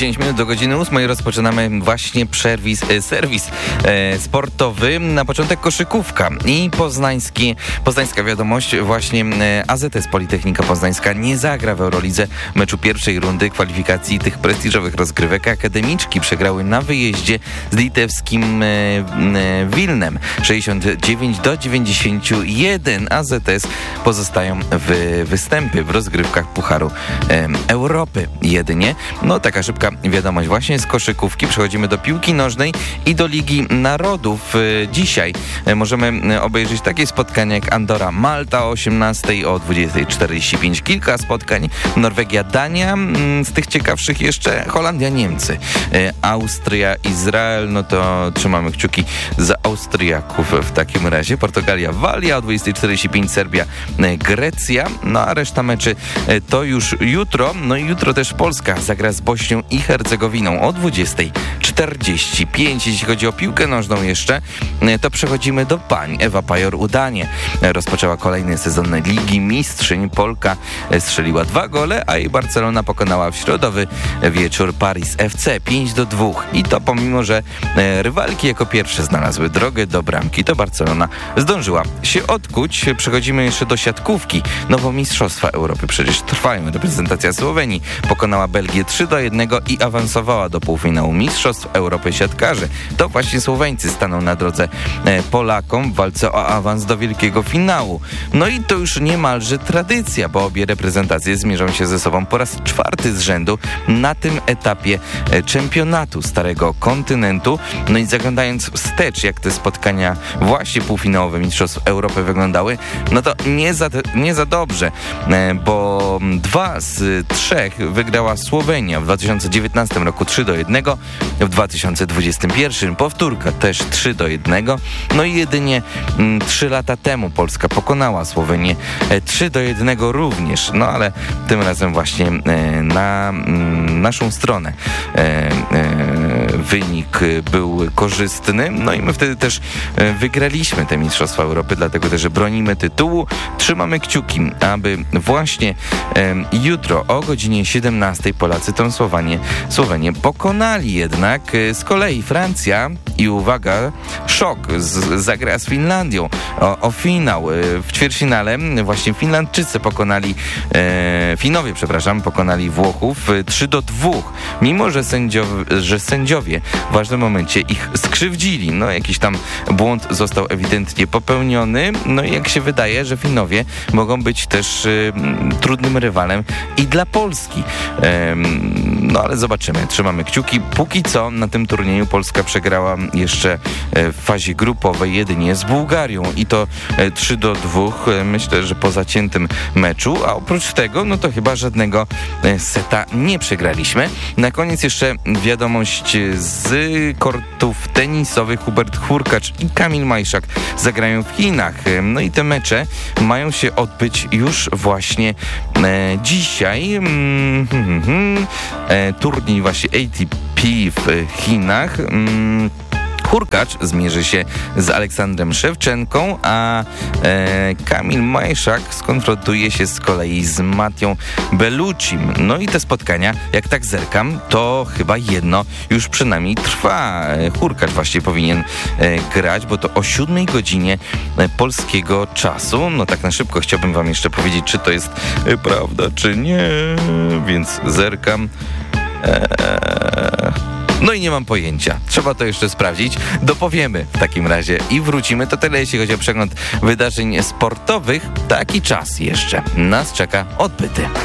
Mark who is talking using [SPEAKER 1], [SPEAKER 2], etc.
[SPEAKER 1] 10 minut do godziny 8 rozpoczynamy właśnie serwis sportowy. Na początek koszykówka i poznańska wiadomość. Właśnie AZS Politechnika Poznańska nie zagra w Eurolidze meczu pierwszej rundy kwalifikacji tych prestiżowych rozgrywek. Akademiczki przegrały na wyjeździe z litewskim Wilnem 69-91. AZS pozostają w występy w rozgrywkach Pucharu Europy jedynie. No taka szybka wiadomość właśnie z koszykówki. Przechodzimy do piłki nożnej i do Ligi Narodów. Dzisiaj możemy obejrzeć takie spotkania jak Andora-Malta o 18, o 20:45 kilka spotkań. Norwegia-Dania, z tych ciekawszych jeszcze Holandia-Niemcy. Austria-Izrael, no to trzymamy kciuki za Austriaków w takim razie. Portugalia-Walia o 20:45, Serbia-Grecja, no a reszta meczy to już jutro. No i jutro też Polska zagra z Bośnią i Hercegowiną o 20:45. Jeśli chodzi o piłkę nożną jeszcze, to przechodzimy do pań. Ewa Pajor udanie rozpoczęła kolejny sezon Ligi Mistrzyń. Polka strzeliła 2 gole, a jej Barcelona pokonała w środowy wieczór Paris FC 5-2. I to pomimo, że rywalki jako pierwsze znalazły drogę do bramki, to Barcelona zdążyła się odkuć. Przechodzimy jeszcze do siatkówki, no bo Mistrzostwa Europy przecież trwają. Reprezentacja Słowenii pokonała Belgię 3-1 i awansowała do półfinału Mistrzostw Europy siatkarzy. To właśnie Słoweńcy staną na drodze Polakom w walce o awans do wielkiego finału. No i to już niemalże tradycja, bo obie reprezentacje zmierzą się ze sobą po raz 4 z rzędu na tym etapie czempionatu Starego Kontynentu. No i zaglądając wstecz, jak te spotkania właśnie półfinałowe Mistrzostw Europy wyglądały, no to nie za dobrze, bo 2 z 3 wygrała Słowenia w 2019 roku 3-1, w 2021 powtórka też 3-1, no i jedynie 3 lata temu Polska pokonała Słowenię 3-1 również, no ale tym razem właśnie na naszą stronę wynik był korzystny, no i my wtedy też wygraliśmy te Mistrzostwa Europy, dlatego też bronimy tytułu. Trzymamy kciuki, aby właśnie jutro o godzinie 17 Polacy tę Słowenię pokonali. Jednak z kolei Francja i uwaga, szok, zagra z Finlandią o finał. W ćwierćfinale właśnie Finlandczycy Finowie pokonali Włochów 3-2, mimo że sędziowie w ważnym momencie ich skrzywdzili. No jakiś tam błąd został ewidentnie popełniony, no i jak się wydaje, że Finowie mogą być też trudnym rywalem i dla Polski. No ale zobaczymy, trzymamy kciuki. Póki co na tym turnieju Polska przegrała jeszcze w fazie grupowej jedynie z Bułgarią i to 3-2. Myślę, że po zaciętym meczu, a oprócz tego, no to chyba żadnego seta nie przegraliśmy. Na koniec jeszcze wiadomość z kortów tenisowych. Hubert Hurkacz i Kamil Majszak zagrają w Chinach. No i te mecze mają się odbyć już właśnie dzisiaj. Turniej właśnie ATP w Chinach. Hurkacz zmierzy się z Aleksandrem Szewczenką, a Kamil Majszak skonfrontuje się z kolei z Mattią Bellucim. No i te spotkania, jak tak zerkam, to chyba jedno już przynajmniej trwa. Hurkacz właśnie powinien grać, bo to o 7 godzinie polskiego czasu. No tak na szybko chciałbym wam jeszcze powiedzieć, czy to jest prawda, czy nie, więc zerkam. No i nie mam pojęcia. Trzeba to jeszcze sprawdzić. Dopowiemy w takim razie i wrócimy. To tyle, jeśli chodzi o przegląd wydarzeń sportowych. Taki czas jeszcze nas czeka odbyty.